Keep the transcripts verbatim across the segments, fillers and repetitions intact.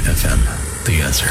F M, The Answer.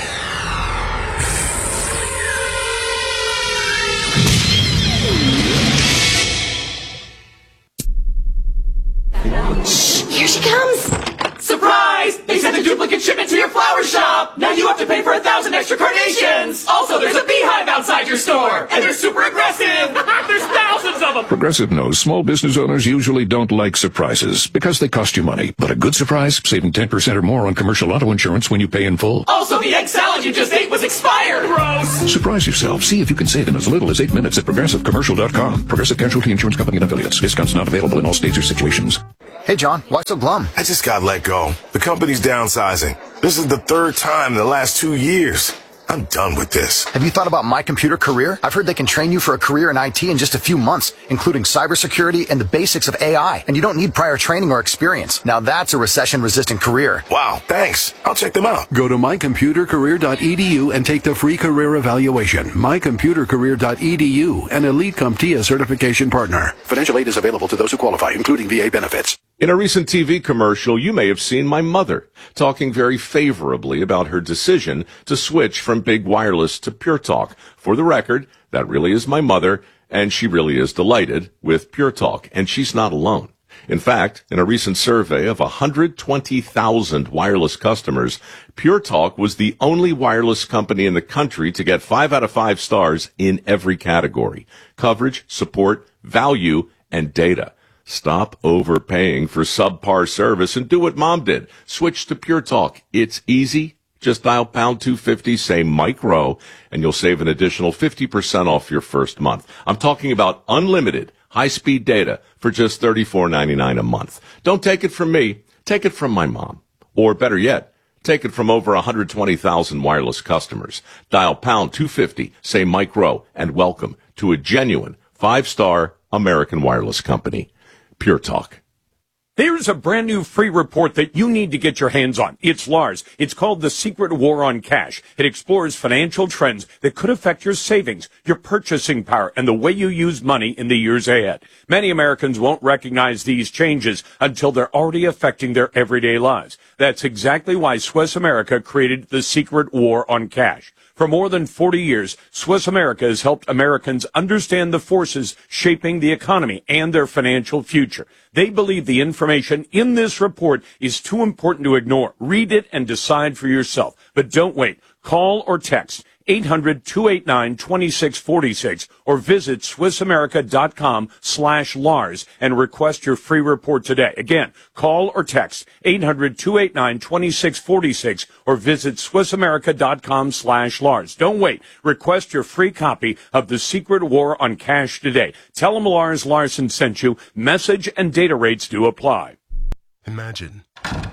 Here she comes! Surprise! They sent a duplicate shipment to your flower shop! Now you have to pay for a thousand extra carnations! Also, there's a beehive outside your store! And they're super aggressive! There's thousands of them! Progressive knows small business owners usually don't like surprises because they cost you money. But a good surprise, saving ten percent or more on commercial auto insurance when you pay in full. Also, the egg salad you just ate was expired! Gross! Surprise yourself. See if you can save in as little as eight minutes at progressive commercial dot com. Progressive Casualty Insurance Company and Affiliates. Discounts not available in all states or situations. Hey, John, why so glum? I just got let go. The company's downsizing. This is the third time in the last two years. I'm done with this. Have you thought about My Computer Career? I've heard they can train you for a career in I T in just a few months, including cybersecurity and the basics of A I. And you don't need prior training or experience. Now that's a recession-resistant career. Wow, thanks. I'll check them out. Go to my computer career dot e d u and take the free career evaluation. my computer career dot e d u, an Elite CompTIA certification partner. Financial aid is available to those who qualify, including V A benefits. In a recent T V commercial, you may have seen my mother talking very favorably about her decision to switch from big wireless to Pure Talk. For the record, that really is my mother, and she really is delighted with Pure Talk, and she's not alone. In fact, in a recent survey of one hundred twenty thousand wireless customers, Pure Talk was the only wireless company in the country to get five out of five stars in every category: coverage, support, value, and data. Stop overpaying for subpar service and do what Mom did. Switch to Pure Talk. It's easy. Just dial pound two fifty, say Mike Rowe, and you'll save an additional fifty percent off your first month. I'm talking about unlimited high-speed data for just thirty-four ninety-nine a month. Don't take it from me. Take it from my mom. Or better yet, take it from over one hundred twenty thousand wireless customers. Dial pound two fifty, say Mike Rowe, and welcome to a genuine five-star American wireless company. Pure Talk. There's a brand new free report that you need to get your hands on. It's Lars. It's called The Secret War on Cash. It explores financial trends that could affect your savings, your purchasing power, and the way you use money in the years ahead. Many Americans won't recognize these changes until they're already affecting their everyday lives. That's exactly why Swiss America created The Secret War on Cash. For more than forty years, Swiss America has helped Americans understand the forces shaping the economy and their financial future. They believe the information in this report is too important to ignore. Read it and decide for yourself. But don't wait. Call or text eight hundred, two eight nine, two six four six or visit swiss america dot com slash Lars and request your free report today. Again, call or text eight hundred, two eight nine, two six four six or visit swiss america dot com slash Lars. Don't wait. Request your free copy of The Secret War on Cash today. Tell them Lars Larson sent you. Message and data rates do apply. Imagine.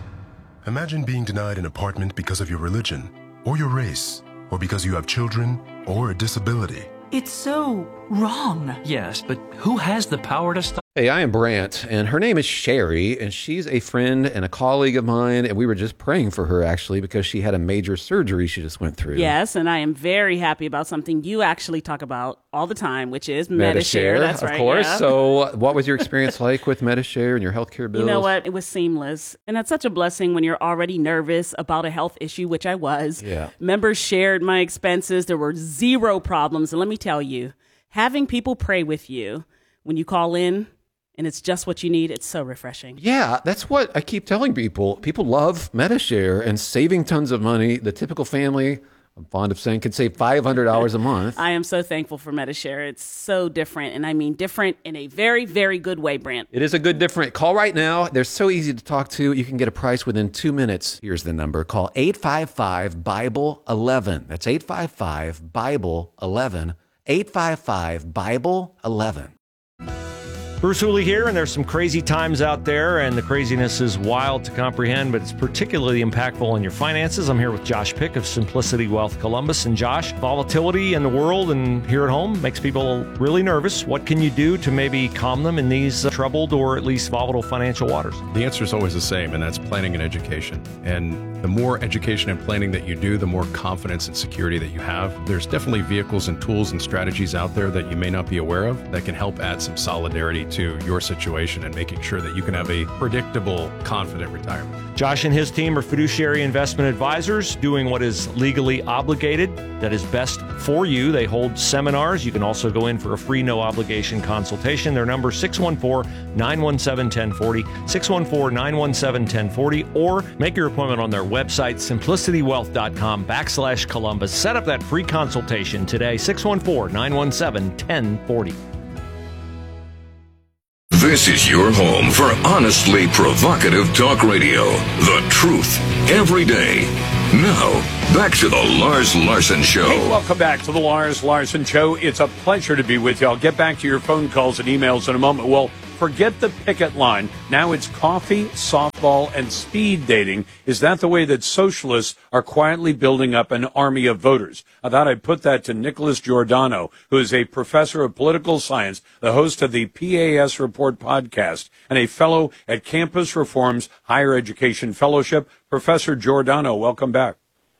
Imagine being denied an apartment because of your religion or your race, or because you have children, or a disability. It's so wrong. Yes, but who has the power to stop? Hey, I am Brant, and her name is Sherry, and she's a friend and a colleague of mine, and we were just praying for her, actually, because she had a major surgery she just went through. Yes, and I am very happy about something you actually talk about all the time, which is Medi-Share. Medi-Share, That's of right, course. yeah. So what was your experience like with Medi-Share and your healthcare bills? You know what? It was seamless. And that's such a blessing when you're already nervous about a health issue, which I was. Yeah. Members shared my expenses. There were zero problems. And let me tell you, having people pray with you when you call in, and it's just what you need, it's so refreshing. Yeah, that's what I keep telling people. People love Medi-Share and saving tons of money. The typical family, I'm fond of saying, can save five hundred dollars a month. I am so thankful for Medi-Share. It's so different, and I mean different in a very, very good way, Brant. It is a good different. Call right now. They're so easy to talk to. You can get a price within two minutes. Here's the number. Call eight five five, Bible eleven. That's eight five five, Bible eleven. eight five five, Bible eleven. Bruce Hooley here, and there's some crazy times out there, and the craziness is wild to comprehend, but it's particularly impactful on your finances. I'm here with Josh Pick of Simplicity Wealth Columbus. And Josh, volatility in the world and here at home makes people really nervous. What can you do to maybe calm them in these uh, troubled or at least volatile financial waters? The answer is always the same, and that's planning and education. And the more education and planning that you do, the more confidence and security that you have. There's definitely vehicles and tools and strategies out there that you may not be aware of that can help add some solidarity to your situation and making sure that you can have a predictable, confident retirement. Josh and his team are fiduciary investment advisors doing what is legally obligated, that is best for you. They hold seminars. You can also go in for a free, no obligation consultation. Their number six one four, nine one seven, one zero four zero, six one four, nine one seven, one zero four zero, or make your appointment on their website, simplicitywealth.com backslash Columbus. Set up that free consultation today, six one four, nine one seven, one zero four zero. This is your home for honestly provocative talk radio. The truth every day. Now, back to the Lars Larson Show. Hey, welcome back to the Lars Larson Show. It's a pleasure to be with you. I'll get back to your phone calls and emails in a moment. Well, forget the picket line. Now it's coffee, softball, and speed dating. Is that the way that socialists are quietly building up an army of voters? I thought I'd put that to Nicholas Giordano, who is a professor of political science, the host of the P A S Report podcast, and a fellow at Campus Reform's Higher Education Fellowship. Professor Giordano, welcome back.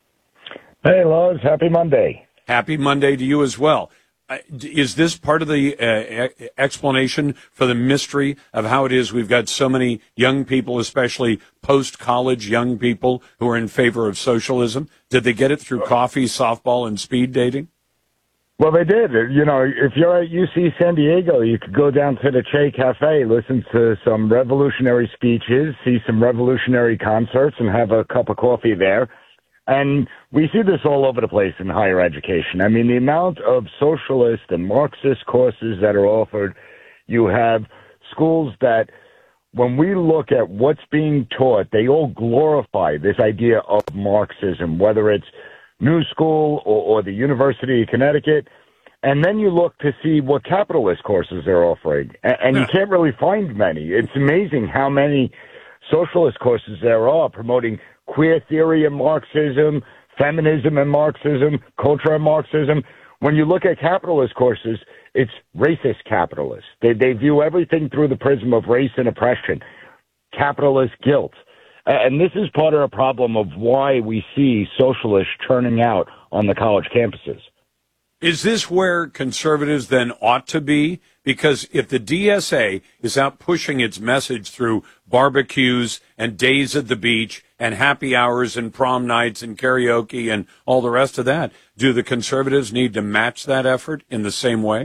Hey, Lars. Happy Monday. Happy Monday to you as well. Uh, is this part of the uh, e- explanation for the mystery of how it is we've got so many young people, especially post-college young people, who are in favor of socialism? Did they get it through coffee, softball, and speed dating? Well, they did. You know, if you're at U C San Diego, you could go down to the Che Cafe, listen to some revolutionary speeches, see some revolutionary concerts, and have a cup of coffee there. And we see this all over the place in higher education. I mean, the amount of socialist and Marxist courses that are offered, you have schools that, when we look at what's being taught, they all glorify this idea of Marxism, whether it's New School or, or the University of Connecticut. And then you look to see what capitalist courses they're offering. And, and you can't really find many. It's amazing how many socialist courses there are promoting queer theory and Marxism, feminism and Marxism, culture and Marxism. When you look at capitalist courses, it's racist capitalists. They, they view everything through the prism of race and oppression, capitalist guilt. And this is part of the problem of why we see socialists churning out on the college campuses. Is this where conservatives then ought to be? Because if the D S A is out pushing its message through barbecues and days at the beach and happy hours and prom nights and karaoke and all the rest of that, do the conservatives need to match that effort in the same way?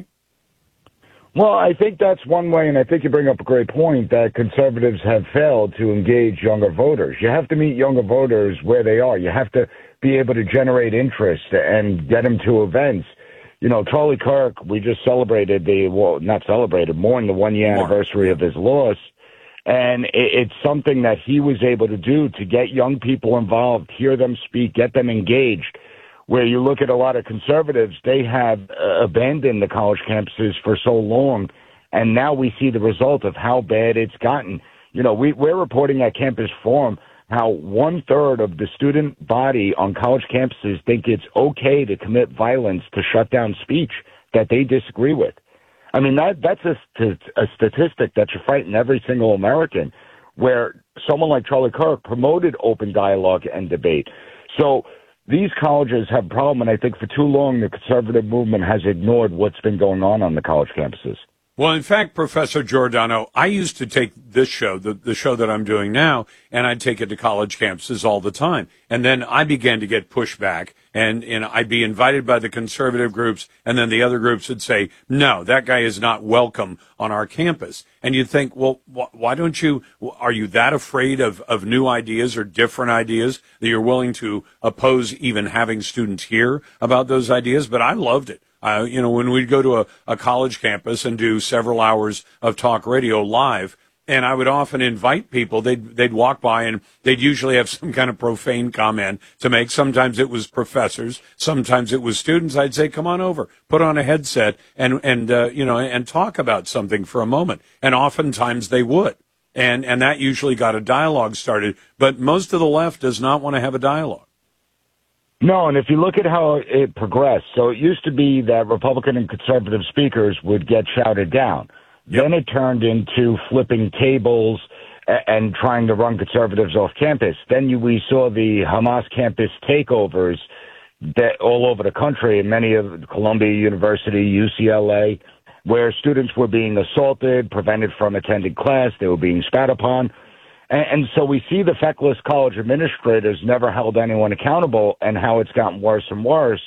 Well, I think that's one way, and I think you bring up a great point, that conservatives have failed to engage younger voters. You have to meet younger voters where they are. You have to be able to generate interest and get them to events. You know, Charlie Kirk, we just celebrated the, well, not celebrated, mourned the one-year anniversary of his loss. And it, it's something that he was able to do to get young people involved, hear them speak, get them engaged. Where you look at a lot of conservatives, they have uh, abandoned the college campuses for so long. And now we see the result of how bad it's gotten. You know, we, we're reporting at Campus Forum how one-third of the student body on college campuses think it's okay to commit violence to shut down speech that they disagree with. I mean, that that's a, a statistic that should frighten every single American, where someone like Charlie Kirk promoted open dialogue and debate. So these colleges have a problem, and I think for too long the conservative movement has ignored what's been going on on the college campuses. Well, in fact, Professor Giordano, I used to take this show, the, the show that I'm doing now, and I'd take it to college campuses all the time. And then I began to get pushback, and, and I'd be invited by the conservative groups, and then the other groups would say, no, that guy is not welcome on our campus. And you'd think, well, wh- why don't you, are you that afraid of, of new ideas or different ideas that you're willing to oppose even having students hear about those ideas? But I loved it. Uh, you know, when we'd go to a, a college campus and do several hours of talk radio live, and I would often invite people, they'd, they'd walk by and they'd usually have some kind of profane comment to make. Sometimes it was professors, sometimes it was students. I'd say, come on over, put on a headset and, and, uh, you know, and talk about something for a moment. And oftentimes they would. And, and that usually got a dialogue started. But most of the left does not want to have a dialogue. No, and if you look at how it progressed, so it used to be that Republican and conservative speakers would get shouted down. Yep. Then it turned into flipping tables and trying to run conservatives off campus. Then you, we saw the Hamas campus takeovers that all over the country, and many of Columbia University, U C L A. where students were being assaulted, prevented from attending class, they were being spat upon. And, and so we see the feckless college administrators never held anyone accountable, and how it's gotten worse and worse.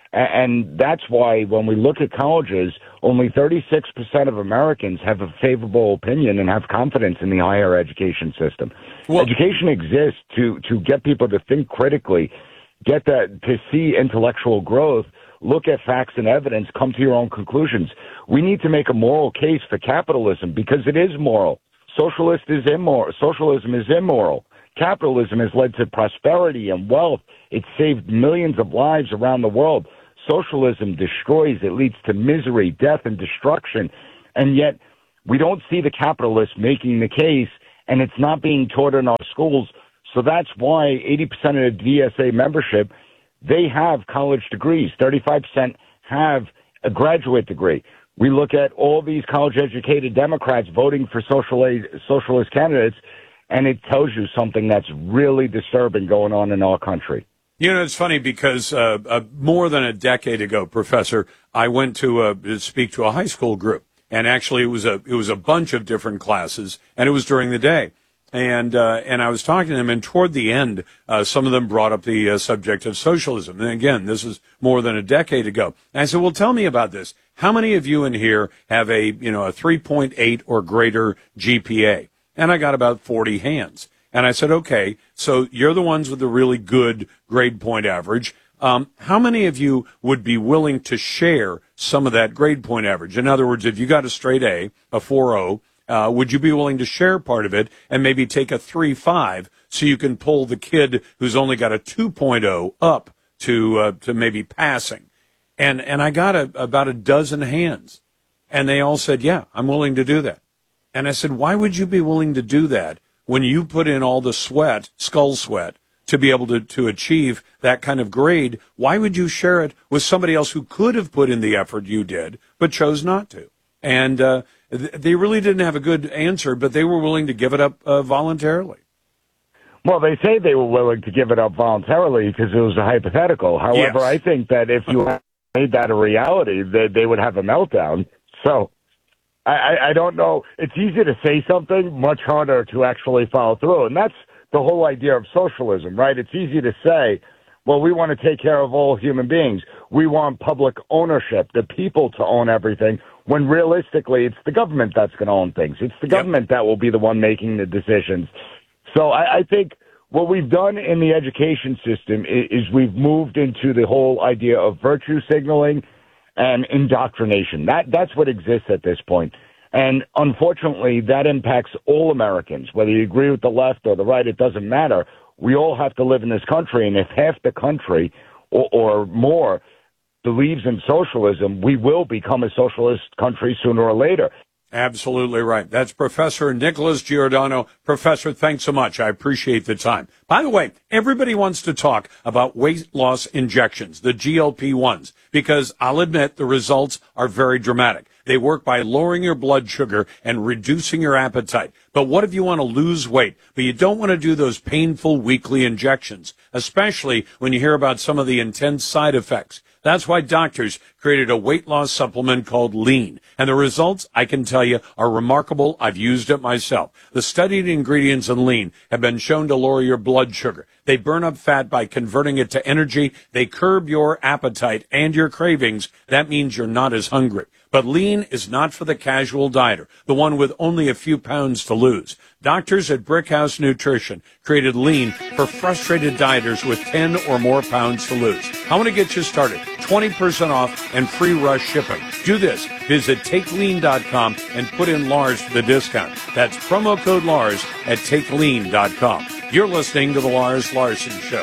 And that's why when we look at colleges, only thirty-six percent of Americans have a favorable opinion and have confidence in the higher education system. Well, education exists to, to get people to think critically, get that, to see intellectual growth, look at facts and evidence, come to your own conclusions. We need to make a moral case for capitalism because it is moral. Socialist is immoral. Socialism is immoral. Capitalism has led to prosperity and wealth. It's saved millions of lives around the world. Socialism destroys. It leads to misery, death, and destruction. And yet we don't see the capitalists making the case, and it's not being taught in our schools. So that's why eighty percent of the D S A membership, they have college degrees. thirty-five percent have a graduate degree. We look at all these college-educated Democrats voting for socialist candidates, and it tells you something that's really disturbing going on in our country. You know, it's funny because uh, uh, more than a decade ago, Professor, I went to uh, speak to a high school group, and actually it was a it was a bunch of different classes, and it was during the day. And uh, and I was talking to them, and toward the end, uh, some of them brought up the uh, subject of socialism. And again, this is more than a decade ago. And I said, well, tell me about this. How many of you in here have a, you know, a three point eight or greater G P A? And I got about forty hands. And I said, okay, so you're the ones with the really good grade point average. Um, how many of you would be willing to share some of that grade point average? In other words, if you got a straight A, a four oh, Uh, would you be willing to share part of it and maybe take a three five so you can pull the kid who's only got a two point oh up to uh, to maybe passing? And and I got a, about a dozen hands, and they all said, yeah, I'm willing to do that. And I said, why would you be willing to do that when you put in all the sweat, skull sweat, to be able to, to achieve that kind of grade? Why would you share it with somebody else who could have put in the effort you did but chose not to? And uh, they really didn't have a good answer, but they were willing to give it up uh, voluntarily. Well, they say they were willing to give it up voluntarily because it was a hypothetical. However, Yes. I think that if you made that a reality, they, they would have a meltdown. So I, I, I don't know. It's easy to say something, much harder to actually follow through. And that's the whole idea of socialism, right? It's easy to say, well, we want to take care of all human beings. We want public ownership, the people to own everything, when realistically it's the government that's going to own things. It's the government that will be the one making the decisions. So I, I think what we've done in the education system is, is we've moved into the whole idea of virtue signaling and indoctrination. That That's what exists at this point. And unfortunately, that impacts all Americans. Whether you agree with the left or the right, it doesn't matter. We all have to live in this country, and if half the country or, or more believes in socialism, we will become a socialist country sooner or later. Absolutely right. That's Professor Nicholas Giordano. Professor, thanks so much. I appreciate the time. By the way, everybody wants to talk about weight loss injections, the G L P ones, because I'll admit the results are very dramatic. They work by lowering your blood sugar and reducing your appetite. But what if you want to lose weight, but you don't want to do those painful weekly injections, especially when you hear about some of the intense side effects? That's why doctors created a weight loss supplement called Lean. And the results, I can tell you, are remarkable. I've used it myself. The studied ingredients in Lean have been shown to lower your blood sugar. They burn up fat by converting it to energy. They curb your appetite and your cravings. That means you're not as hungry. But Lean is not for the casual dieter, the one with only a few pounds to lose. Doctors at Brickhouse Nutrition created Lean for frustrated dieters with ten or more pounds to lose. I want to get you started. twenty percent off and free rush shipping. Do this. Visit take lean dot com and put in Lars for the discount. That's promo code Lars at take lean dot com. You're listening to The Lars Larson Show.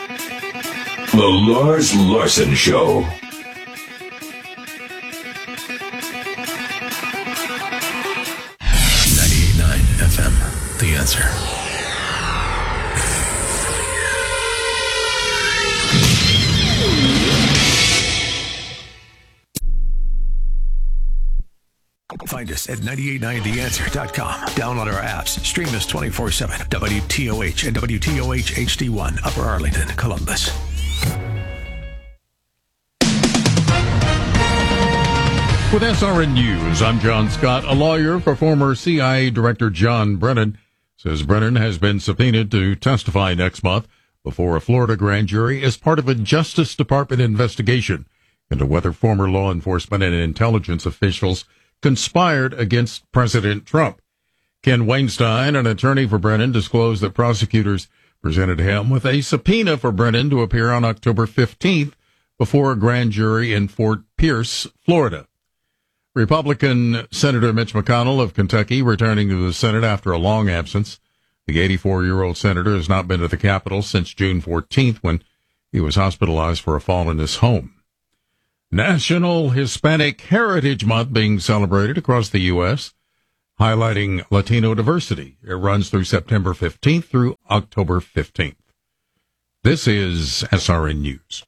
The Lars Larson Show. ninety-eight point nine F M, The Answer. Find us at nine eight nine the answer dot com. Download our apps. Stream us twenty-four seven. W T O H and W T O H H D one, Upper Arlington, Columbus. With S R N News, I'm John Scott. A lawyer for former C I A Director John Brennan says Brennan has been subpoenaed to testify next month before a Florida grand jury as part of a Justice Department investigation into whether former law enforcement and intelligence officials conspired against President Trump. Ken Weinstein, an attorney for Brennan, disclosed that prosecutors presented him with a subpoena for Brennan to appear on October fifteenth before a grand jury in Fort Pierce, Florida. Republican Senator Mitch McConnell of Kentucky returning to the Senate after a long absence. The eighty-four-year-old senator has not been to the Capitol since June fourteenth when he was hospitalized for a fall in his home. National Hispanic Heritage Month being celebrated across the U S, highlighting Latino diversity. It runs through September fifteenth through October fifteenth. This is S R N News.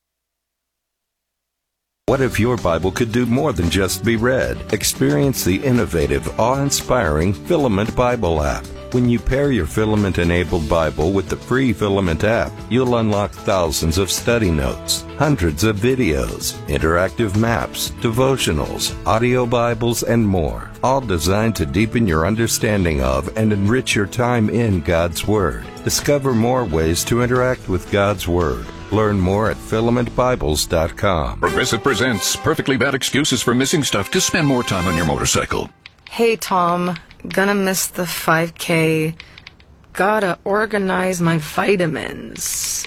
What if your Bible could do more than just be read? Experience the innovative, awe-inspiring Filament Bible app. When you pair your Filament-enabled Bible with the free Filament app, you'll unlock thousands of study notes, hundreds of videos, interactive maps, devotionals, audio Bibles, and more, all designed to deepen your understanding of and enrich your time in God's Word. Discover more ways to interact with God's Word. Learn more at filament bibles dot com. Progressive presents Perfectly Bad Excuses for Missing Stuff to Spend More Time on Your Motorcycle. Hey, Tom. Gonna miss the five K. Gotta organize my vitamins.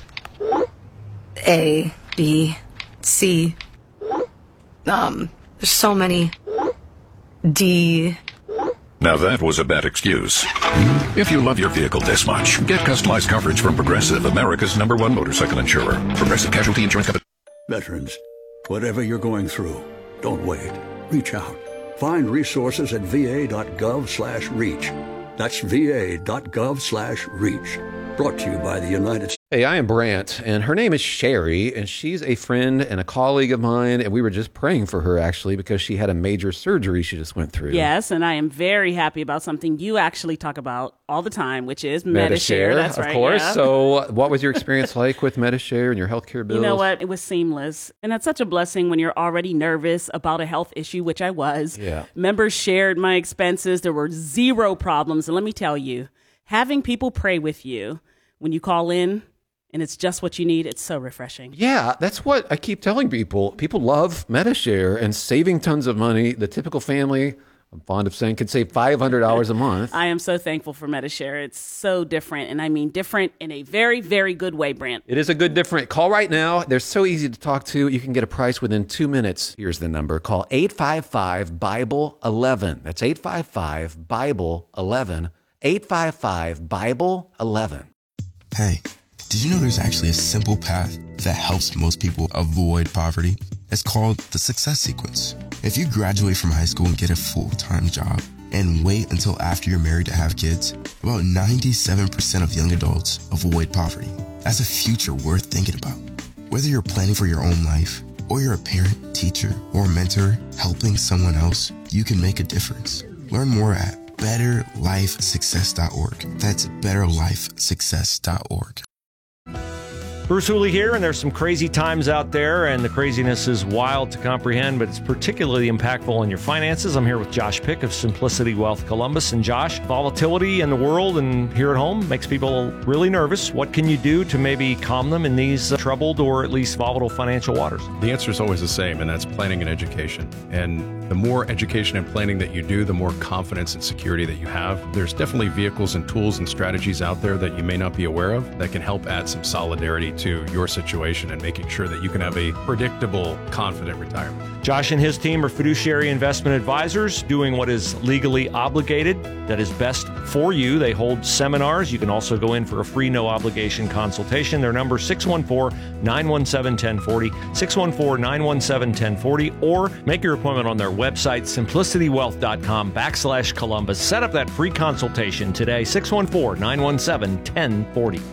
A, B, C. Um, there's so many. D. Now that was a bad excuse. If you love your vehicle this much, get customized coverage from Progressive, America's number one motorcycle insurer. Progressive Casualty Insurance Company. Veterans, whatever you're going through, don't wait. Reach out. Find resources at va.gov slash reach. That's va.gov slash reach. Brought to you by the United States. Hey, I am Brant, and her name is Sherry, and she's a friend and a colleague of mine, and we were just praying for her, actually, because she had a major surgery she just went through. Yes, and I am very happy about something you actually talk about all the time, which is Medi-Share. Medi-Share, That's of right, course. yeah. So what was your experience like with Medi-Share and your healthcare bills? You know what? It was seamless. And that's such a blessing when you're already nervous about a health issue, which I was. Yeah. Members shared my expenses. There were zero problems. And let me tell you, having people pray with you when you call in, and it's just what you need, it's so refreshing. Yeah, that's what I keep telling people. People love Medi-Share and saving tons of money. The typical family, I'm fond of saying, could save five hundred dollars a month. I am so thankful for Medi-Share. It's so different, and I mean different in a very, very good way, Brant. It is a good different. Call right now. They're so easy to talk to. You can get a price within two minutes. Here's the number. Call eight five five, Bible eleven. That's eight five five, Bible eleven. eight five five, Bible eleven. Hey, did you know there's actually a simple path that helps most people avoid poverty? It's called the Success Sequence. If you graduate from high school and get a full-time job and wait until after you're married to have kids, about ninety-seven percent of young adults avoid poverty. That's a future worth thinking about. Whether you're planning for your own life or you're a parent, teacher, or mentor helping someone else, you can make a difference. Learn more at better life success dot org. That's better life success dot org. Bruce Hooley here, and there's some crazy times out there, and the craziness is wild to comprehend, but it's particularly impactful on your finances. I'm here with Josh Pick of Simplicity Wealth Columbus. And Josh, volatility in the world and here at home makes people really nervous. What can you do to maybe calm them in these uh, troubled or at least volatile financial waters? The answer is always the same, and that's planning and education. And the more education and planning that you do, the more confidence and security that you have. There's definitely vehicles and tools and strategies out there that you may not be aware of that can help add some solidarity to your situation and making sure that you can have a predictable, confident retirement. Josh and his team are fiduciary investment advisors doing what is legally obligated that is best for you. They hold seminars. You can also go in for a free, no obligation consultation. Their number is six one four, nine one seven, one oh four oh, six one four, nine one seven, one oh four oh, or make your appointment on their website, simplicity wealth dot com backslash Columbus. Set up that free consultation today, six one four, nine one seven, one oh four oh.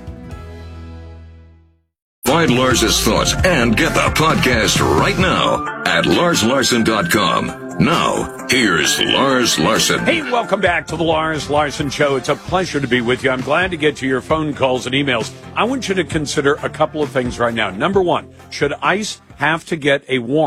Find Lars's thoughts and get the podcast right now at lars larson dot com. Now, here's Lars Larson. Hey, welcome back to the Lars Larson Show. It's a pleasure to be with you. I'm glad to get to your phone calls and emails. I want you to consider a couple of things right now. Number one, should ICE have to get a warrant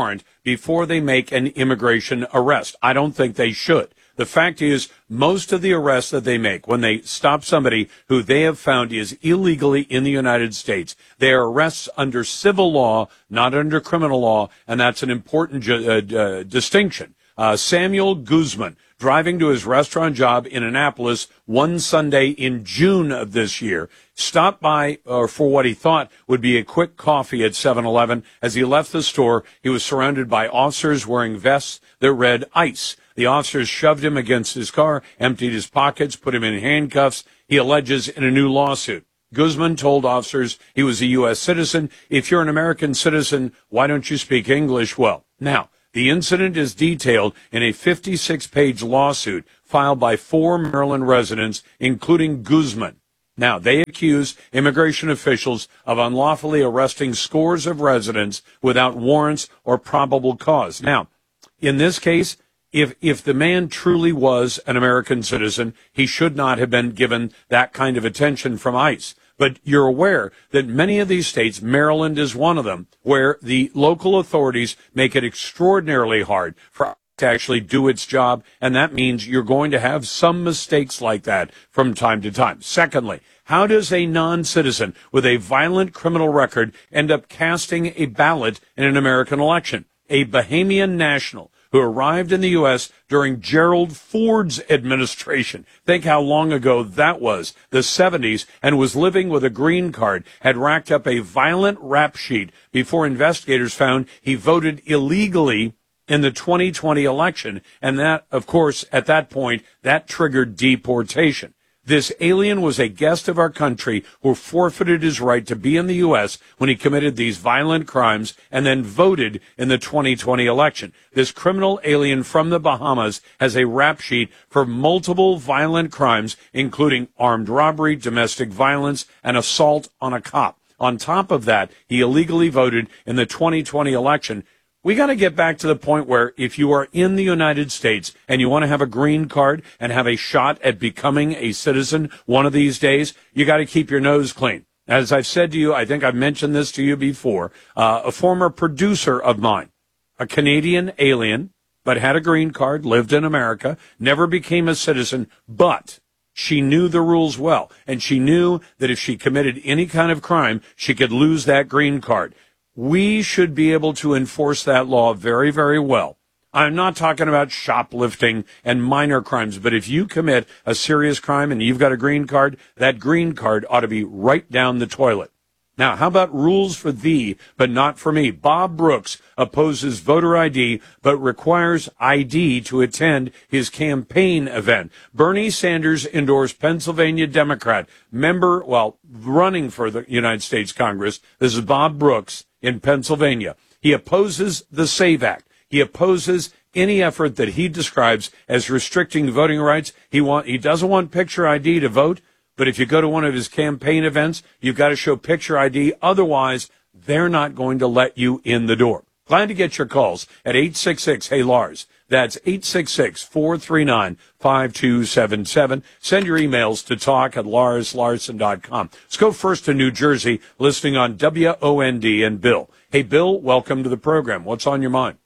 before they make an immigration arrest. I don't think they should. The fact is, most of the arrests that they make, when they stop somebody who they have found is illegally in the United States, they are arrests under civil law, not under criminal law, and that's an important ju- uh, uh, distinction. Uh, Samuel Guzman, driving to his restaurant job in Annapolis one Sunday in June of this year, stopped by uh, for what he thought would be a quick coffee at seven eleven. As he left the store, he was surrounded by officers wearing vests that read ICE. The officers shoved him against his car, emptied his pockets, put him in handcuffs, he alleges, in a new lawsuit. Guzman told officers he was a U S citizen. If you're an American citizen, why don't you speak English well? Now, the incident is detailed in a fifty-six page lawsuit filed by four Maryland residents, including Guzman. Now, they accuse immigration officials of unlawfully arresting scores of residents without warrants or probable cause. Now, in this case, if if the man truly was an American citizen, he should not have been given that kind of attention from ICE. But you're aware that many of these states, Maryland is one of them, where the local authorities make it extraordinarily hard for ICE to actually do its job, and that means you're going to have some mistakes like that from time to time. Secondly, how does a non-citizen with a violent criminal record end up casting a ballot in an American election? A Bahamian national who arrived in the U S during Gerald Ford's administration. Think how long ago that was, the seventies, and was living with a green card, had racked up a violent rap sheet before investigators found he voted illegally in the twenty twenty election. And that, of course, at that point, that triggered deportation. This alien was a guest of our country who forfeited his right to be in the U S when he committed these violent crimes and then voted in the twenty twenty election. This criminal alien from the Bahamas has a rap sheet for multiple violent crimes, including armed robbery, domestic violence, and assault on a cop. On top of that, he illegally voted in the twenty twenty election. We got to get back to the point where if you are in the United States and you want to have a green card and have a shot at becoming a citizen one of these days, you got to keep your nose clean. As I've said to you, I think I've mentioned this to you before, uh, a former producer of mine, a Canadian alien, but had a green card, lived in America, never became a citizen, but she knew the rules well, and she knew that if she committed any kind of crime, she could lose that green card. We should be able to enforce that law very, very well. I'm not talking about shoplifting and minor crimes, but if you commit a serious crime and you've got a green card, that green card ought to be right down the toilet. Now, how about rules for thee, but not for me? Bob Brooks opposes voter I D, but requires I D to attend his campaign event. Bernie Sanders endorsed Pennsylvania Democrat, member, well, running for the United States Congress. This is Bob Brooks in Pennsylvania. He opposes the SAVE Act. He opposes any effort that he describes as restricting voting rights. He want, he doesn't want picture I D to vote. But if you go to one of his campaign events, you've got to show picture I D. Otherwise, they're not going to let you in the door. Glad to get your calls at eight six six, hey Lars. That's eight six six, four three nine, five two seven seven. Send your emails to talk at lars larson dot com. Let's go first to New Jersey, listening on W O N D and Bill. Hey, Bill, welcome to the program. What's on your mind?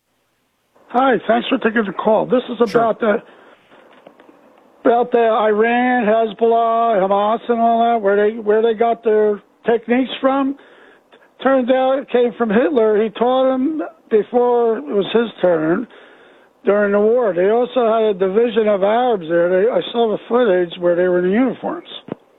Hi, thanks for taking the call. This is about Sure. the about the Iran, Hezbollah, Hamas, and all that, where they where they got their techniques from. Turns out it came from Hitler. He taught them before it was his turn during the war. They also had a division of Arabs there. They, I saw the footage where they were in uniforms.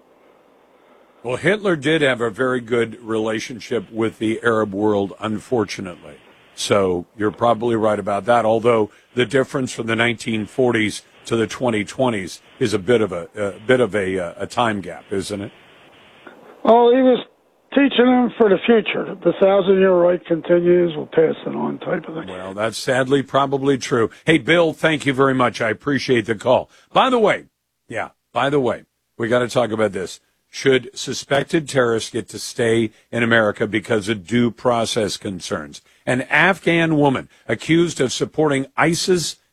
Well, Hitler did have a very good relationship with the Arab world, unfortunately. So you're probably right about that, although the difference from the nineteen forties to the twenty twenties is a bit of a, a bit of a, a time gap, isn't it? Well, he was teaching them for the future. The thousand-year right continues, we'll pass it on type of thing. Well, that's sadly probably true. Hey, Bill, thank you very much. I appreciate the call. By the way, yeah, by the way, we got to talk about this. Should suspected terrorists get to stay in America because of due process concerns? An Afghan woman accused of supporting ISIS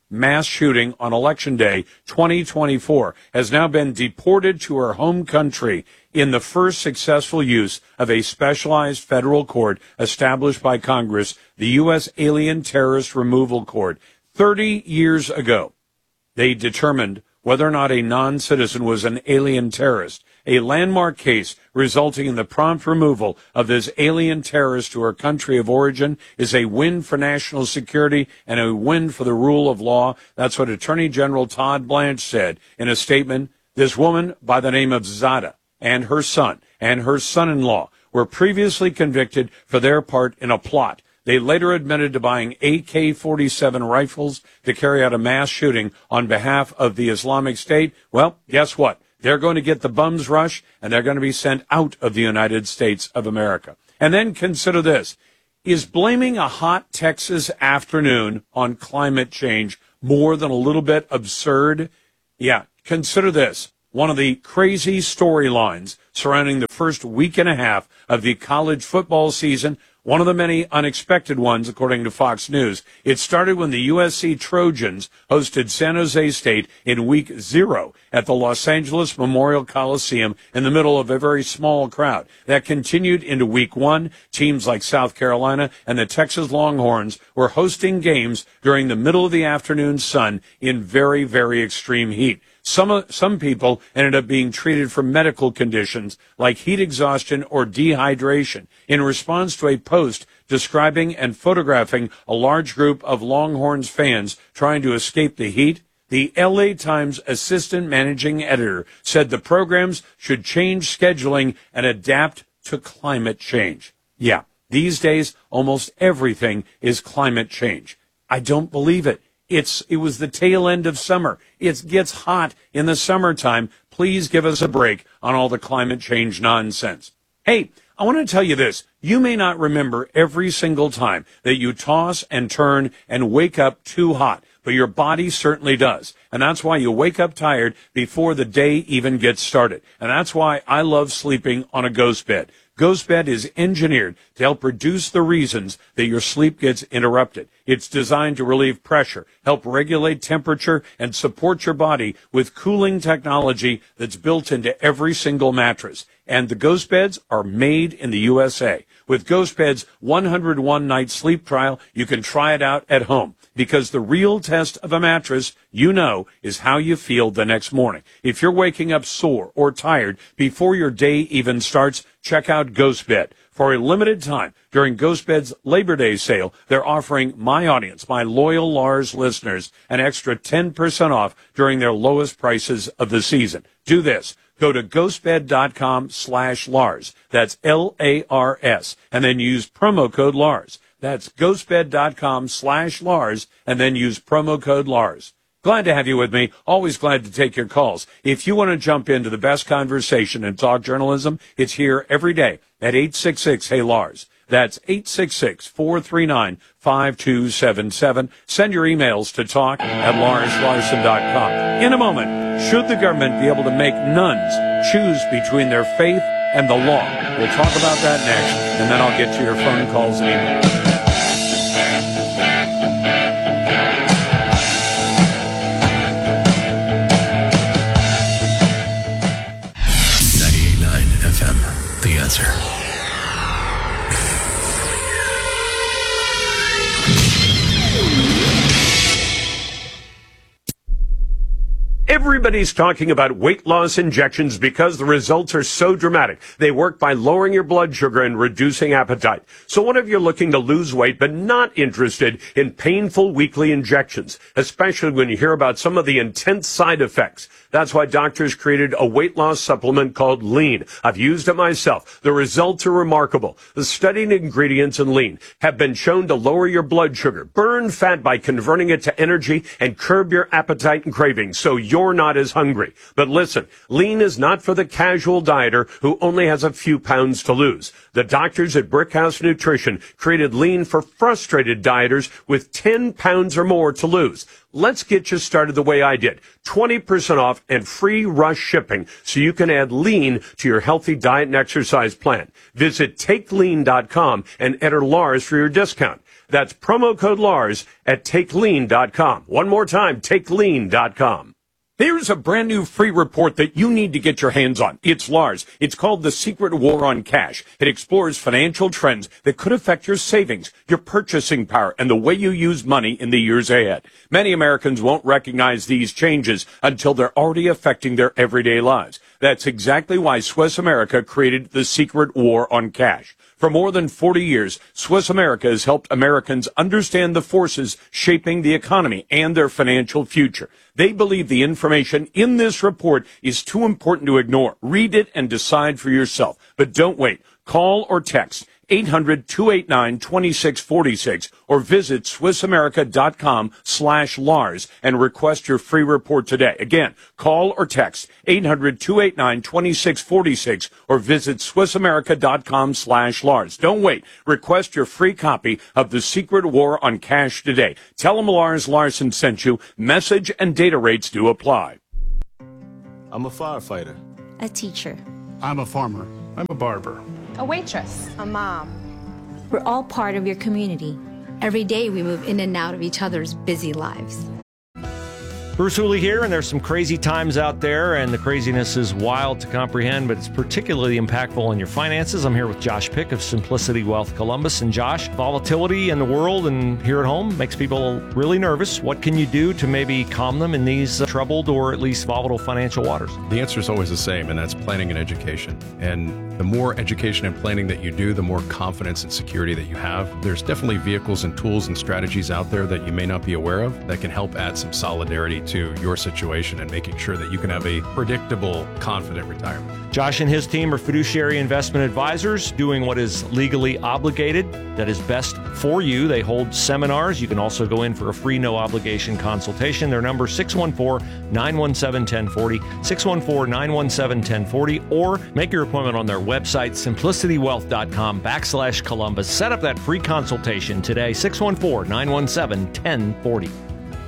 mass shooting on Election Day twenty twenty-four, has now been deported to her home country in the first successful use of a specialized federal court established by Congress, the U S Alien Terrorist Removal Court. Thirty years ago, they determined whether or not a non-citizen was an alien terrorist. A landmark case resulting in the prompt removal of this alien terrorist to her country of origin is a win for national security and a win for the rule of law. That's what Attorney General Todd Blanche said in a statement. This woman by the name of Zada and her son and her son-in-law were previously convicted for their part in a plot. They later admitted to buying A K forty-seven rifles to carry out a mass shooting on behalf of the Islamic State. Well, guess what? They're going to get the bums rush, and they're going to be sent out of the United States of America. And then consider this. Is blaming a hot Texas afternoon on climate change more than a little bit absurd? Yeah, consider this. One of the crazy storylines surrounding the first week and a half of the college football season, one of the many unexpected ones, according to Fox News. It started when the U S C Trojans hosted San Jose State in week zero at the Los Angeles Memorial Coliseum in the middle of a very small crowd. That continued into week one. Teams like South Carolina and the Texas Longhorns were hosting games during the middle of the afternoon sun in very, very extreme heat. Some some people ended up being treated for medical conditions like heat exhaustion or dehydration in response to a post describing and photographing a large group of Longhorns fans trying to escape the heat. The L A Times assistant managing editor said the programs should change scheduling and adapt to climate change. Yeah, these days almost everything is climate change. I don't believe it. It's, it was the tail end of summer. It gets hot in the summertime. Please give us a break on all the climate change nonsense. Hey, I want to tell you this. You may not remember every single time that you toss and turn and wake up too hot, but your body certainly does. And that's why you wake up tired before the day even gets started. And that's why I love sleeping on a ghost bed. Ghost Bed is engineered to help reduce the reasons that your sleep gets interrupted. It's designed to relieve pressure, help regulate temperature, and support your body with cooling technology that's built into every single mattress. And the Ghost Beds are made in the U S A. With Ghost Bed's one hundred one night sleep trial, you can try it out at home. Because the real test of a mattress, you know, is how you feel the next morning. If you're waking up sore or tired before your day even starts, check out Ghost Bed. For a limited time, during Ghost Bed's Labor Day sale, they're offering my audience, my loyal Lars listeners, an extra ten percent off during their lowest prices of the season. Do this. Go to ghostbed.com slash Lars. That's L A R S. And then use promo code Lars. That's ghostbed.com slash Lars. And then use promo code Lars. Glad to have you with me. Always glad to take your calls. If you want to jump into the best conversation in talk journalism, it's here every day at eight six six, hey Lars. That's eight six six, four three nine, five two seven seven. Send your emails to talk at lars larson dot com. In a moment, should the government be able to make nuns choose between their faith and the law? We'll talk about that next, and then I'll get to your phone calls and emails. ninety-eight point nine F M, The Answer. Everybody's talking about weight loss injections because the results are so dramatic. They work by lowering your blood sugar and reducing appetite. So what if you're looking to lose weight but not interested in painful weekly injections, especially when you hear about some of the intense side effects? That's why doctors created a weight loss supplement called Lean. I've used it myself. The results are remarkable. The studied ingredients in Lean have been shown to lower your blood sugar, burn fat by converting it to energy, and curb your appetite and cravings so you're not as hungry. But listen, Lean is not for the casual dieter who only has a few pounds to lose. The doctors at Brickhouse Nutrition created Lean for frustrated dieters with ten pounds or more to lose. Let's get you started the way I did. twenty percent off and free rush shipping so you can add Lean to your healthy diet and exercise plan. Visit take lean dot com and enter Lars for your discount. That's promo code Lars at take lean dot com. One more time, take lean dot com. There's a brand new free report that you need to get your hands on. It's Lars. It's called The Secret War on Cash. It explores financial trends that could affect your savings, your purchasing power, and the way you use money in the years ahead. Many Americans won't recognize these changes until they're already affecting their everyday lives. That's exactly why Swiss America created The Secret War on Cash. For more than forty years, Swiss America has helped Americans understand the forces shaping the economy and their financial future. They believe the information in this report is too important to ignore. Read it and decide for yourself. But don't wait. Call or text eight hundred, two eight nine, two six four six or visit swiss america dot com slash Lars and request your free report today. Again, call or text eight hundred, two eight nine, two six four six or visit swiss america dot com slash Lars. Don't wait. Request your free copy of The Secret War on Cash today. Tell them Lars Larson sent you. Message and data rates do apply. I'm a firefighter. A teacher. I'm a farmer. I'm a barber. A waitress. A mom. We're all part of your community. Every day we move in and out of each other's busy lives. Bruce Hooley here, and there's some crazy times out there, and the craziness is wild to comprehend, but it's particularly impactful on your finances. I'm here with Josh Pick of Simplicity Wealth Columbus. And Josh, volatility in the world and here at home makes people really nervous. What can you do to maybe calm them in these uh, troubled or at least volatile financial waters? The answer is always the same, and that's planning and education. And the more education and planning that you do, the more confidence and security that you have. There's definitely vehicles and tools and strategies out there that you may not be aware of that can help add some solidarity to your situation and making sure that you can have a predictable, confident retirement. Josh and his team are fiduciary investment advisors doing what is legally obligated, that is best for you. They hold seminars. You can also go in for a free, no obligation consultation. Their number six one four, nine one seven, one zero four zero, six one four, nine one seven, one zero four zero, or make your appointment on their website, simplicity wealth dot com backslash Columbus. Set up that free consultation today, six one four, nine one seven, one zero four zero.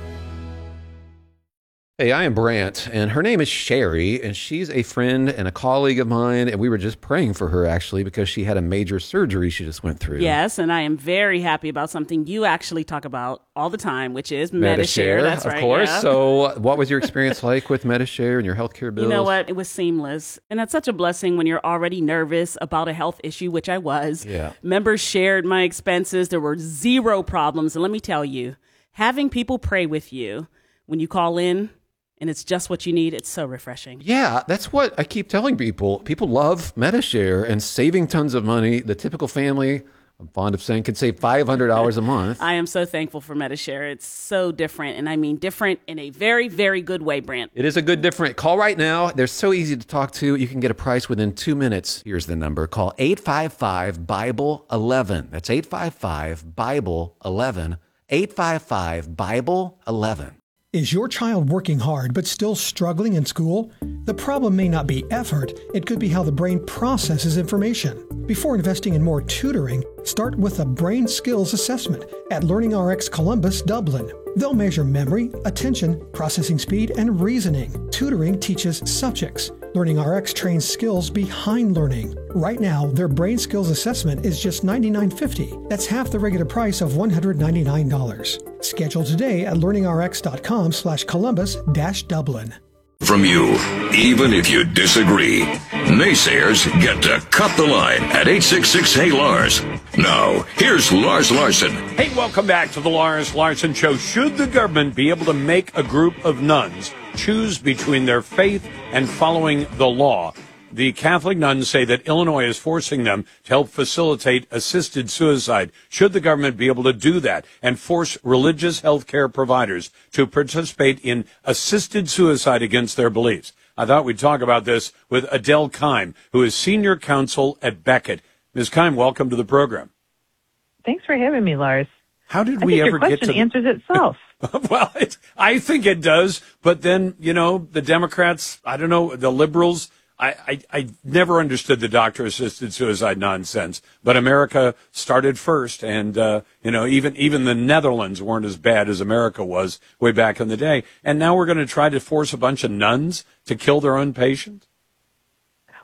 Hey, I am Brant, and her name is Sherry, and she's a friend and a colleague of mine, and we were just praying for her, actually, because she had a major surgery she just went through. Yes, and I am very happy about something you actually talk about all the time, which is Medi-Share. Medi-Share, That's of right, course. yeah. So what was your experience like with Medi-Share and your healthcare bills? You know what? It was seamless. And that's such a blessing when you're already nervous about a health issue, which I was. Yeah. Members shared my expenses. There were zero problems. And let me tell you, having people pray with you when you call in, and it's just what you need, it's so refreshing. Yeah, that's what I keep telling people. People love Medi-Share and saving tons of money. The typical family, I'm fond of saying, could save five hundred dollars a month. I am so thankful for Medi-Share. It's so different, and I mean different in a very, very good way, Brant. It is a good different. Call right now. They're so easy to talk to. You can get a price within two minutes. Here's the number. Call eight five five, Bible eleven. That's eight five five, Bible eleven. eight five five, Bible eleven. Is your child working hard but still struggling in school? The problem may not be effort, it could be how the brain processes information. Before investing in more tutoring, start with a brain skills assessment at LearningRx Columbus, Dublin. They'll measure memory, attention, processing speed, and reasoning. Tutoring teaches subjects. LearningRx trains skills behind learning. Right now, their brain skills assessment is just ninety-nine fifty. That's half the regular price of one hundred ninety-nine dollars. Schedule today at learningrx.com slash Columbus dash Dublin. From you, even if you disagree, naysayers get to cut the line at eight six six, hey Lars. Now, here's Lars Larson. Hey, welcome back to the Lars Larson Show. Should the government be able to make a group of nuns choose between their faith and following the law? The Catholic nuns say that Illinois is forcing them to help facilitate assisted suicide. Should the government be able to do that and force religious health care providers to participate in assisted suicide against their beliefs? I thought we'd talk about this with Adele Keim, who is senior counsel at Beckett. Miz Keim, welcome to the program. Thanks for having me, Lars. How did I we think ever your question get to the... answers itself. Well, it, I think it does, but then, you know, the Democrats, I don't know, the liberals, I, I, I never understood the doctor-assisted suicide nonsense, but America started first, and, uh, you know, even even the Netherlands weren't as bad as America was way back in the day, and now we're going to try to force a bunch of nuns to kill their own patients?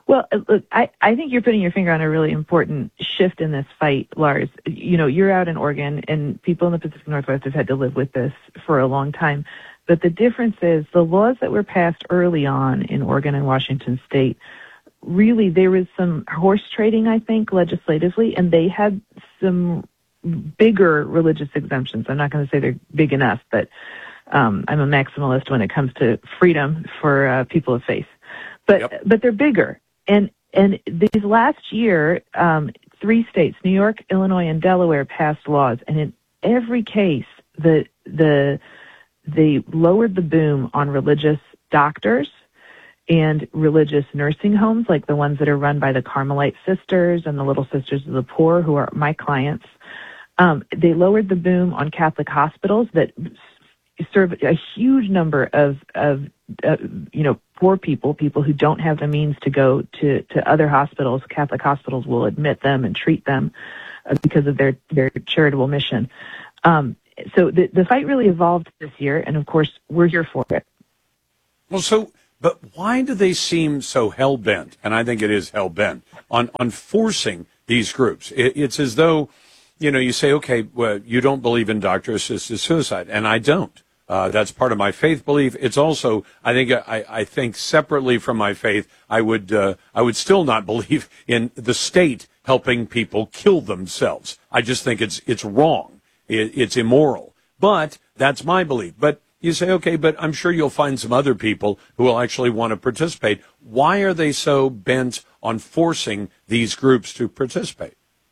Well, look, I, I think you're putting your finger on a really important shift in this fight, Lars. You know, you're out in Oregon, and people in the Pacific Northwest have had to live with this for a long time. But the difference is the laws that were passed early on in Oregon and Washington State, really there was some horse trading, I think, legislatively, and they had some bigger religious exemptions. I'm not going to say they're big enough, but um, I'm a maximalist when it comes to freedom for uh, people of faith. But yep. but they're bigger. And and these last year, um, three states, New York, Illinois, and Delaware, passed laws, and in every case, the the they lowered the boom on religious doctors and religious nursing homes, like the ones that are run by the Carmelite Sisters and the Little Sisters of the Poor, who are my clients. Um, they lowered the boom on Catholic hospitals that serve a huge number of of uh, you know poor people, people who don't have the means to go to, to other hospitals. Catholic hospitals will admit them and treat them uh, because of their, their charitable mission. Um, so the, the fight really evolved this year, and of course, we're here for it. Well, so, but why do they seem so hell-bent, and I think it is hell-bent, on, on forcing these groups? It, it's as though, you know, you say, okay, well, you don't believe in doctor-assisted suicide, and I don't. Uh, that's part of my faith belief. It's also, I think, I, I think separately from my faith, I would, uh, I would still not believe in the state helping people kill themselves. I just think it's, it's wrong. It, it's immoral. But that's my belief. But you say, okay, but I'm sure you'll find some other people who will actually want to participate. Why are they so bent on forcing these groups to participate?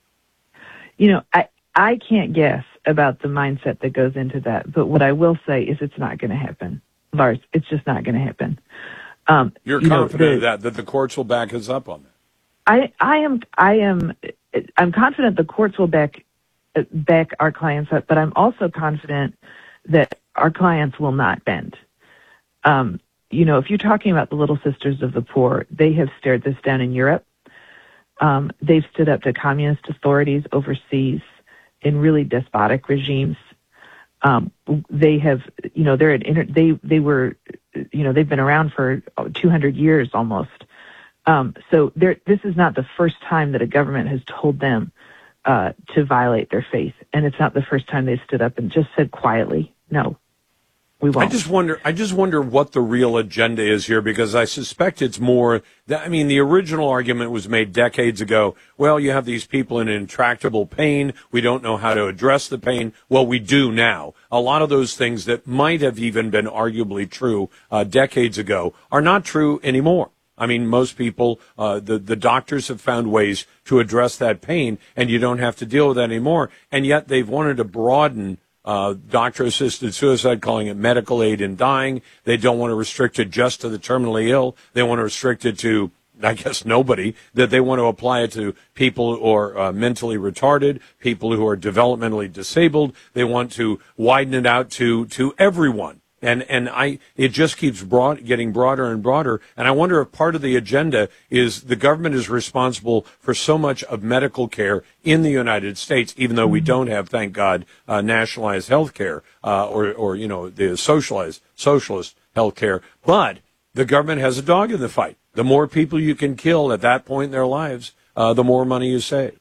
You know, I, I can't guess about the mindset that goes into that. But what I will say is it's not going to happen, Lars. It's just not going to happen. Um, You're you confident know, of that, that the courts will back us up on that? I, I am, I am, I'm confident the courts will back, back our clients up, but I'm also confident that our clients will not bend. Um, you know, if you're talking about the Little Sisters of the Poor, they have stared this down in Europe. Um, they've stood up to communist authorities overseas in really despotic regimes. Um, they have, you know, they're at inter- they they were, you know, they've been around for two hundred years almost. Um, so this is not the first time that a government has told them uh, to violate their faith, and it's not the first time they stood up and just said quietly, "No, we won't." I just wonder. I just wonder what the real agenda is here, because I suspect it's more. That, I mean, the original argument was made decades ago. Well, you have these people in intractable pain. We don't know how to address the pain. Well, we do now. A lot of those things that might have even been arguably true uh, decades ago are not true anymore. I mean, most people, uh, the, the doctors have found ways to address that pain, and you don't have to deal with that anymore. And yet they've wanted to broaden uh, doctor-assisted suicide, calling it medical aid in dying. They don't want to restrict it just to the terminally ill. They want to restrict it to, I guess, nobody. That they want to apply it to people who are uh, mentally retarded, people who are developmentally disabled. They want to widen it out to, to everyone. And and I it just keeps broad, getting broader and broader. And I wonder if part of the agenda is the government is responsible for so much of medical care in the United States, even though we don't have, thank God, uh, nationalized health care uh, or, or, you know, the socialized, socialist health care. But the government has a dog in the fight. The more people you can kill at that point in their lives, uh, the more money you save.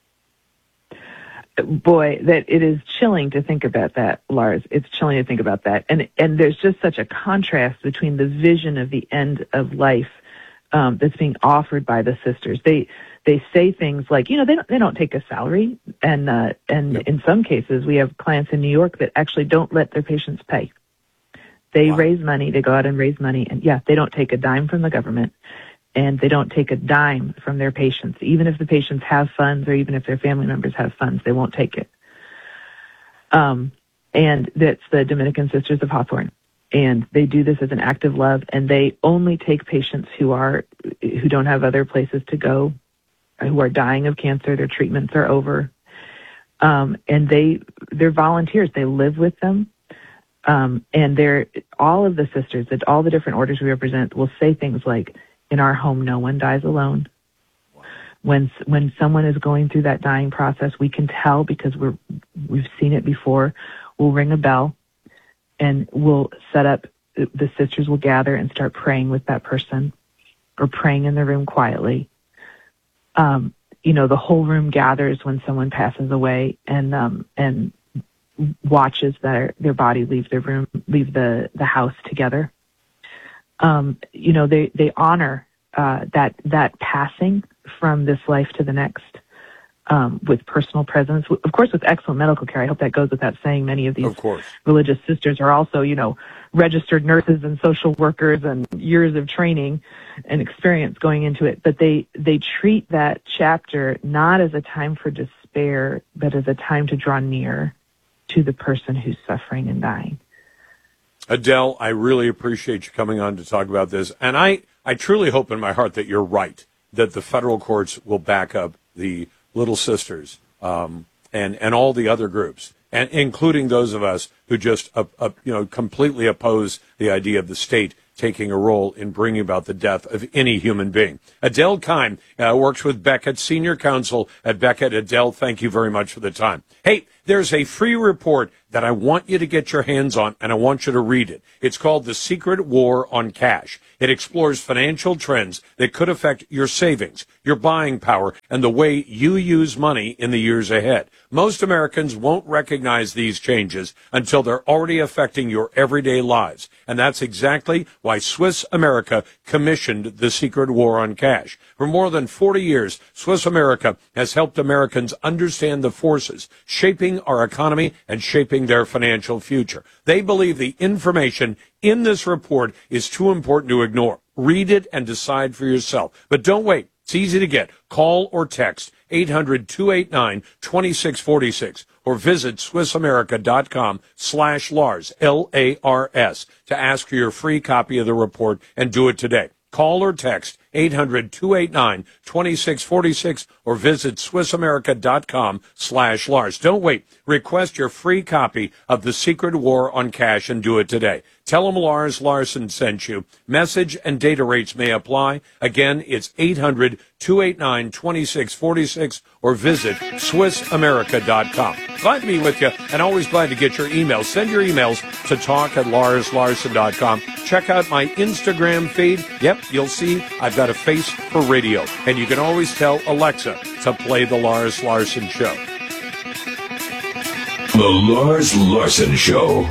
Boy, that it is chilling to think about that, Lars. It's chilling to think about that. And and there's just such a contrast between the vision of the end of life um, that's being offered by the sisters. They they say things like, you know, they don't, they don't take a salary. And, uh, and yep. in some cases, we have clients in New York that actually don't let their patients pay. They wow. raise money. They go out and raise money. And, yeah, they don't take a dime from the government. And they don't take a dime from their patients. Even if the patients have funds or even if their family members have funds, they won't take it. Um, and that's the Dominican Sisters of Hawthorne. And they do this as an act of love, and they only take patients who are who don't have other places to go, who are dying of cancer, their treatments are over. Um, and they, they're volunteers. They live with them. Um, and they're, all of the sisters, all the different orders we represent will say things like, in our home, no one dies alone. When when someone is going through that dying process, we can tell because we're we've seen it before. We'll ring a bell, and we'll set up. The sisters will gather and start praying with that person. or praying in the room quietly. Um, you know, the whole room gathers when someone passes away and um, and watches their their body leave the room, leave the the house together. Um, you know, they they honor uh, that that passing from this life to the next. Um, with personal presence, of course, with excellent medical care. I hope that goes without saying. Many of these of course. religious sisters are also, you know, registered nurses and social workers and years of training and experience going into it. But they, they treat that chapter not as a time for despair, but as a time to draw near to the person who's suffering and dying. Adele, I really appreciate you coming on to talk about this. And I, I truly hope in my heart that you're right, that the federal courts will back up the Little Sisters, um, and, and all the other groups, and including those of us who just, uh, uh, you know, completely oppose the idea of the state taking a role in bringing about the death of any human being. Adele Keim uh, works with Becket, senior counsel at Becket. Adele, thank you very much for the time. Hey, there's a free report that I want you to get your hands on, and I want you to read it. It's called The Secret War on Cash. It explores financial trends that could affect your savings, your buying power, and the way you use money in the years ahead. Most Americans won't recognize these changes until they're already affecting your everyday lives. And that's exactly why Swiss America commissioned The Secret War on Cash. For more than forty years, Swiss America has helped Americans understand the forces shaping our economy and shaping their financial future. They believe the information in this report is too important to ignore. Read it and decide for yourself. But don't wait. It's easy to get. Call or text eight hundred, two eight nine, two six four six or visit SwissAmerica.com slash Lars, L A R S, to ask for your free copy of the report, and do it today. Call or text eight hundred, two eight nine, two six four six or visit SwissAmerica.com slash Lars. Don't wait. Request your free copy of The Secret War on Cash and do it today. Tell them Lars Larson sent you. Message and data rates may apply. Again, it's eight hundred, two eight nine, two six four six or visit Swiss America dot com. Glad to be with you, and always glad to get your emails. Send your emails to talk at Lars Larson dot com. Check out my Instagram feed. Yep, you'll see I've got a face for radio, and you can always tell Alexa to play The Lars Larson Show. The Lars Larson Show.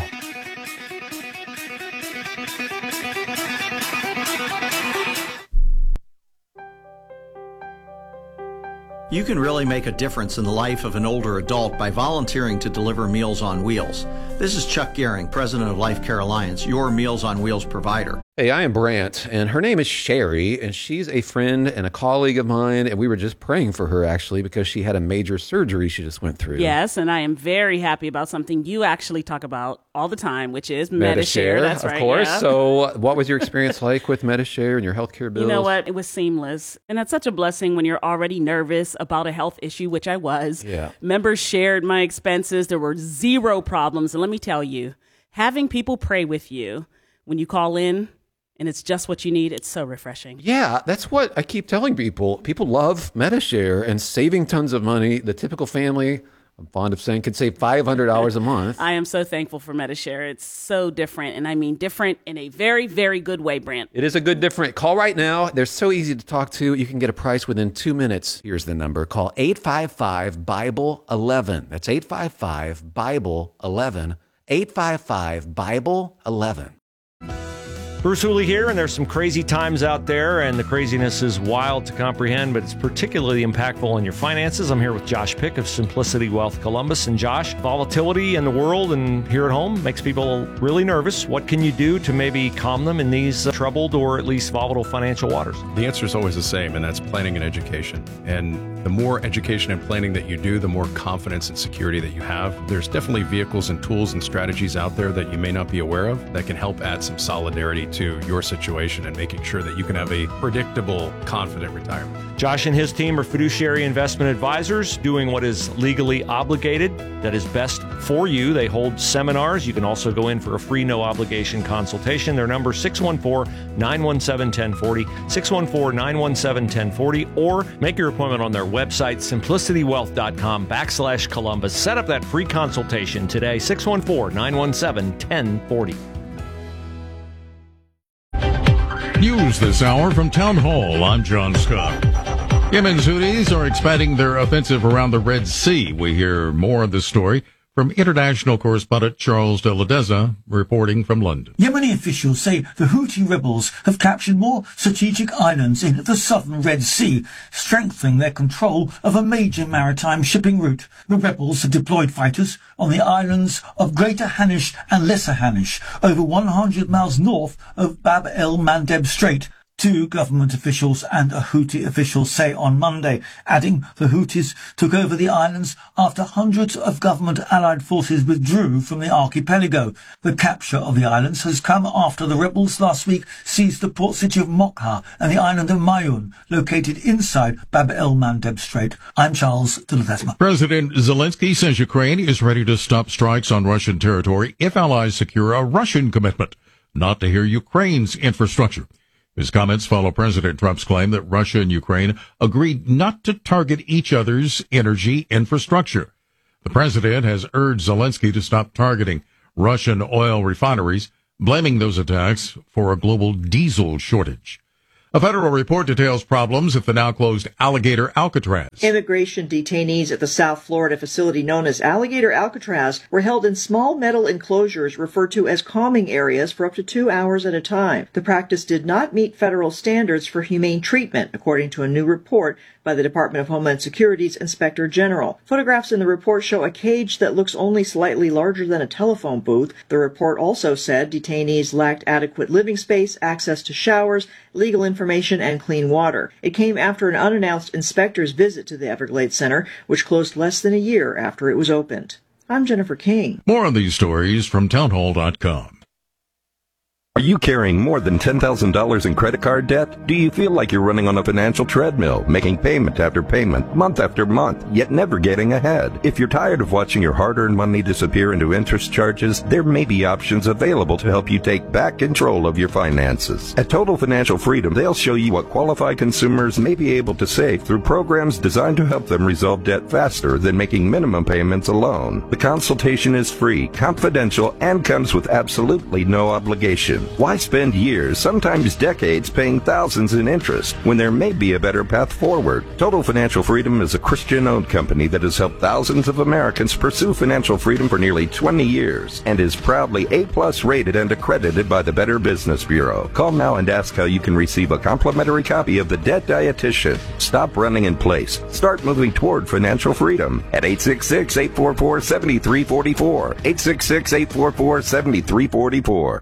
You can really make a difference in the life of an older adult by volunteering to deliver Meals on Wheels. This is Chuck Gehring, president of Life Care Alliance, your Meals on Wheels provider. Hey, I am Brant, and her name is Sherry, and she's a friend and a colleague of mine, and we were just praying for her, actually, because she had a major surgery she just went through. Yes, and I am very happy about something you actually talk about all the time, which is Medi-Share. That's of right, course. yeah. So what was your experience like with Medi-Share and your healthcare bills? You know what? It was seamless, and it's such a blessing when you're already nervous about a health issue, which I was. Yeah. Members shared my expenses. There were zero problems, and let me tell you, having people pray with you when you call in, and it's just what you need, it's so refreshing. Yeah, that's what I keep telling people. People love Medi-Share and saving tons of money. The typical family, I'm fond of saying, could save five hundred dollars a month. I am so thankful for Medi-Share. It's so different, and I mean different in a very, very good way, Brant. It is a good different. Call right now. They're so easy to talk to. You can get a price within two minutes. Here's the number. Call eight five five, Bible eleven. That's eight five five, Bible eleven. eight five five, Bible eleven. Bruce Hooley here, and there's some crazy times out there, and the craziness is wild to comprehend, but it's particularly impactful in your finances. I'm here with Josh Pick of Simplicity Wealth Columbus. And Josh, volatility in the world and here at home makes people really nervous. What can you do to maybe calm them in these uh, troubled or at least volatile financial waters? The answer is always the same, and that's planning and education. And the more education and planning that you do, the more confidence and security that you have. There's definitely vehicles and tools and strategies out there that you may not be aware of that can help add some solidarity to your situation and making sure that you can have a predictable, confident retirement. Josh and his team are fiduciary investment advisors doing what is legally obligated, that is best for you. They hold seminars. You can also go in for a free, no obligation consultation. Their number is six one four, nine one seven, one zero four zero, six one four, nine one seven, one zero four zero, or make your appointment on their website, simplicitywealth.com backslash Columbus. Set up that free consultation today, six one four, nine one seven, one zero four zero. News this hour from Town Hall. I'm John Scott. Yemen's Houthis are expanding their offensive around the Red Sea. We hear more of this story from international correspondent Charles de la Deza, reporting from London. Yemeni officials say the Houthi rebels have captured more strategic islands in the southern Red Sea, strengthening their control of a major maritime shipping route. The rebels have deployed fighters on the islands of Greater Hanish and Lesser Hanish, over one hundred miles north of Bab el-Mandeb Strait. Two government officials and a Houthi official say on Monday, adding the Houthis took over the islands after hundreds of government allied forces withdrew from the archipelago. The capture of the islands has come after the rebels last week seized the port city of Mokha and the island of Mayun, located inside Bab el-Mandeb Strait. I'm Charles de la Deza. President Zelensky says Ukraine is ready to stop strikes on Russian territory if allies secure a Russian commitment not to hear Ukraine's infrastructure. His comments follow President Trump's claim that Russia and Ukraine agreed not to target each other's energy infrastructure. The president has urged Zelensky to stop targeting Russian oil refineries, blaming those attacks for a global diesel shortage. A federal report details problems at the now-closed Alligator Alcatraz. Immigration detainees at the South Florida facility known as Alligator Alcatraz were held in small metal enclosures referred to as calming areas for up to two hours at a time. The practice did not meet federal standards for humane treatment, according to a new report by the Department of Homeland Security's Inspector General. Photographs in the report show a cage that looks only slightly larger than a telephone booth. The report also said detainees lacked adequate living space, access to showers, legal information, and clean water. It came after an unannounced inspector's visit to the Everglades Center, which closed less than a year after it was opened. I'm Jennifer King. More on these stories from townhall dot com. Are you carrying more than ten thousand dollars in credit card debt? Do you feel like you're running on a financial treadmill, making payment after payment, month after month, yet never getting ahead? If you're tired of watching your hard-earned money disappear into interest charges, there may be options available to help you take back control of your finances. At Total Financial Freedom, they'll show you what qualified consumers may be able to save through programs designed to help them resolve debt faster than making minimum payments alone. The consultation is free, confidential, and comes with absolutely no obligation. Why spend years, sometimes decades, paying thousands in interest when there may be a better path forward? Total Financial Freedom is a Christian-owned company that has helped thousands of Americans pursue financial freedom for nearly twenty years and is proudly A-plus rated and accredited by the Better Business Bureau. Call now and ask how you can receive a complimentary copy of The Debt Dietitian. Stop running in place. Start moving toward financial freedom at eight six six, eight four four, seven three four four, eight six six, eight four four, seven three four four.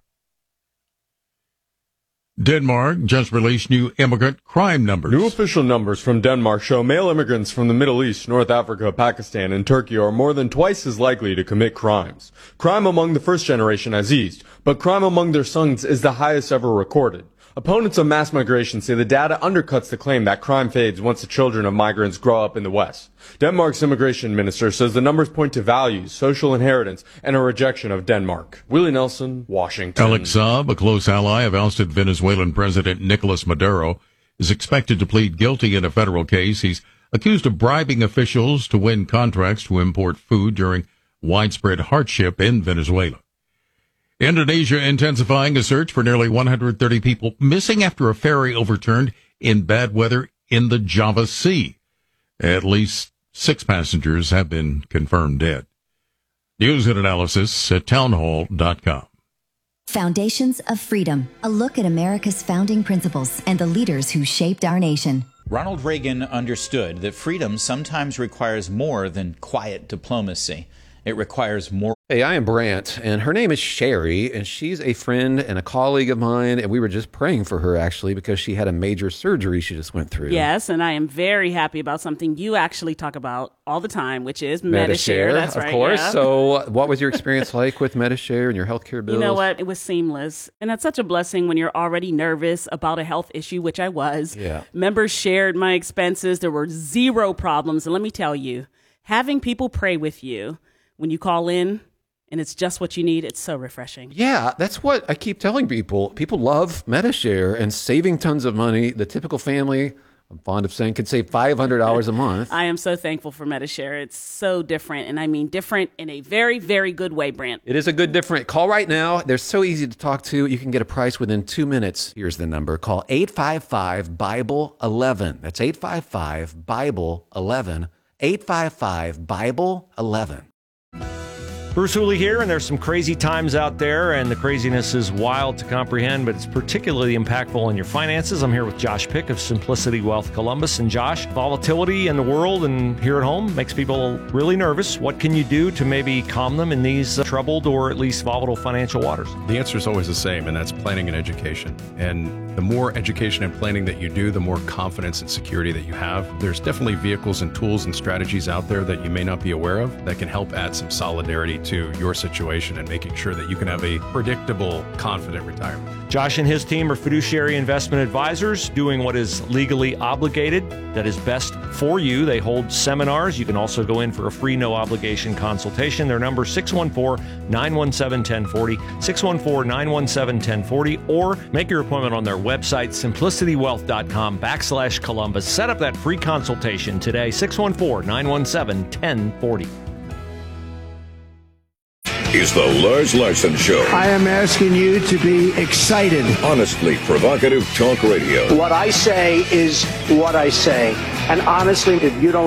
Denmark just released new immigrant crime numbers. New official numbers from Denmark show male immigrants from the Middle East, North Africa, Pakistan, and Turkey are more than twice as likely to commit crimes. Crime among the first generation has eased, but crime among their sons is the highest ever recorded. Opponents of mass migration say the data undercuts the claim that crime fades once the children of migrants grow up in the West. Denmark's immigration minister says the numbers point to values, social inheritance, and a rejection of Denmark. Willie Nelson, Washington. Alex Saab, a close ally of ousted Venezuelan President Nicolas Maduro, is expected to plead guilty in a federal case. He's accused of bribing officials to win contracts to import food during widespread hardship in Venezuela. Indonesia intensifying a search for nearly one hundred thirty people missing after a ferry overturned in bad weather in the Java Sea. At least six passengers have been confirmed dead. News and analysis at townhall dot com. Foundations of Freedom, a look at America's founding principles and the leaders who shaped our nation. Ronald Reagan understood that freedom sometimes requires more than quiet diplomacy. It requires more. Hey, I am Brant, and her name is Sherry, and she's a friend and a colleague of mine, and we were just praying for her, actually, because she had a major surgery she just went through. Yes, and I am very happy about something you actually talk about all the time, which is Medi-Share. Medi-Share, That's of right, course. yeah. So what was your experience like with Medi-Share and your healthcare bills? You know what? It was seamless. And that's such a blessing when you're already nervous about a health issue, which I was. Yeah. Members shared my expenses. There were zero problems. And let me tell you, having people pray with you when you call in, and it's just what you need, it's so refreshing. Yeah, that's what I keep telling people. People love Medi-Share and saving tons of money. The typical family I'm fond of saying could save five hundred dollars a month. I am so thankful for Medi-Share. It's so different, and I mean different in a very, very good way, Brant. It is a good different. Call right now. They're so easy to talk to. You can get a price within two minutes. Here's the number. Call eight five five, Bible eleven. That's eight five five, Bible eleven. eight five five, Bible eleven. Bruce Hooley here, and there's some crazy times out there, and the craziness is wild to comprehend, but it's particularly impactful on your finances. I'm here with Josh Pick of Simplicity Wealth Columbus. And Josh, volatility in the world and here at home makes people really nervous. What can you do to maybe calm them in these uh, troubled or at least volatile financial waters? The answer is always the same, and that's planning and education. And the more education and planning that you do, the more confidence and security that you have. There's definitely vehicles and tools and strategies out there that you may not be aware of that can help add some solidarity to your situation and making sure that you can have a predictable, confident retirement. Josh and his team are fiduciary investment advisors doing what is legally obligated, that is best for you. They hold seminars. You can also go in for a free, no obligation consultation. Their number six one four, nine one seven, one zero four zero, six one four, nine one seven, one zero four zero, or make your appointment on their website, simplicitywealth.com backslash Columbus. Set up that free consultation today, six one four, nine one seven, one zero four zero. Is the Lars Larson Show. I am asking you to be excited. Honestly provocative talk radio. What I say is what I say. And honestly, if you don't